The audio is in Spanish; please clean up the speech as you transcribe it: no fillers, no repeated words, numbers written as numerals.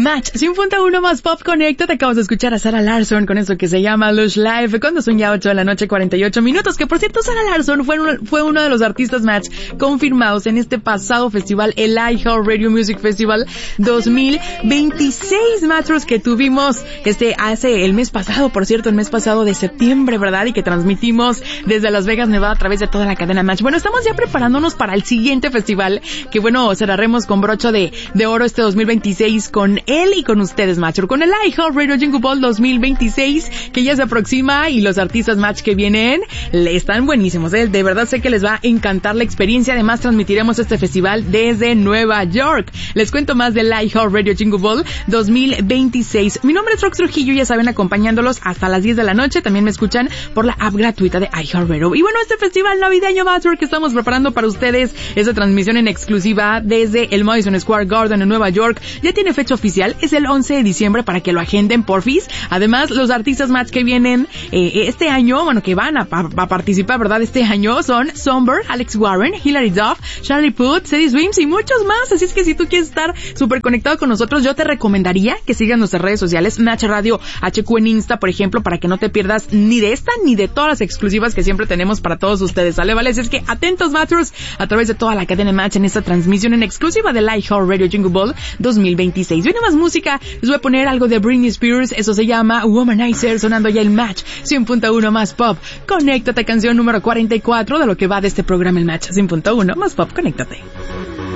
Match 100.1 más pop. Conecta. Te acabas de escuchar a Sarah Larsson con eso que se llama Lush Live, cuando son ya 8 de la noche 48 minutos. Que por cierto, Sarah Larsson fue uno de los artistas Match confirmados en este pasado festival, el iHeartRadio Music Festival 2026, Matros, que tuvimos hace el mes pasado, por cierto, el mes pasado de septiembre, ¿verdad? Y que transmitimos desde Las Vegas, Nevada, a través de toda la cadena Match. Bueno, estamos ya preparándonos para el siguiente festival, que bueno, cerraremos con broche de oro este 2026 con él y con ustedes, Match, con el iHeartRadio Jingle Ball 2026, que ya se aproxima, y los artistas Match que vienen están buenísimos, ¿eh? De verdad sé que les va a encantar la experiencia. Además, transmitiremos este festival desde Nueva York. Les cuento más del iHeartRadio Jingle Ball 2026. Mi nombre es Rox Trujillo, ya saben, acompañándolos hasta las 10 de la noche. También me escuchan por la app gratuita de iHeartRadio. Y bueno, este festival navideño Match que estamos preparando para ustedes, esa transmisión en exclusiva desde el Madison Square Garden en Nueva York, ya tiene fecha oficial, es el 11 de diciembre para que lo agenden porfis. Además, los artistas Match que vienen este año, bueno, que van a participar, ¿verdad? Este año son Somber, Alex Warren, Hilary Duff, Charlie Puth, Ceddy Swims y muchos más. Así es que si tú quieres estar súper conectado con nosotros, yo te recomendaría que sigas nuestras redes sociales, Match Radio HQ en Insta, por ejemplo, para que no te pierdas ni de esta ni de todas las exclusivas que siempre tenemos para todos ustedes, ¿sale? Vale, así es que atentos, Matchers, a través de toda la cadena Match en esta transmisión en exclusiva del iHeartRadio Jingle Ball 2026. Viene más música, les voy a poner algo de Britney Spears, eso se llama Womanizer, sonando ya el Match 100.1 más pop. Conéctate, canción número 44 de lo que va de este programa, el Match 100.1 más pop. Conéctate.